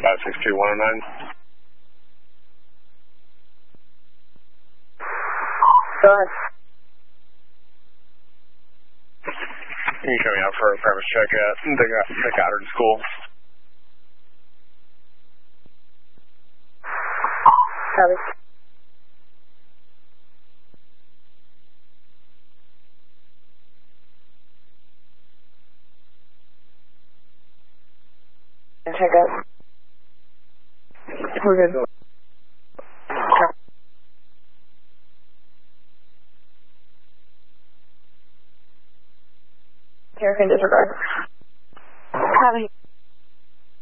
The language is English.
562-109. Go ahead. Can you show me out for a premise check at the Goddard School? Copy. Check out. We're good. Here can disregard. Copy.